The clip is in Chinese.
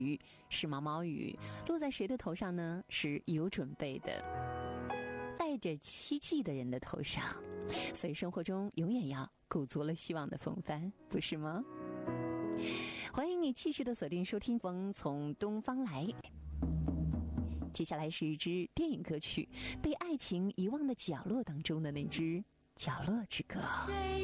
雨是毛毛雨，落在谁的头上呢？是有准备的，带着希冀的人的头上。所以生活中永远要鼓足了希望的风帆，不是吗？欢迎你继续的锁定收听《风从东方来》。接下来是一支电影歌曲，被爱情遗忘的角落当中的那支角落之歌。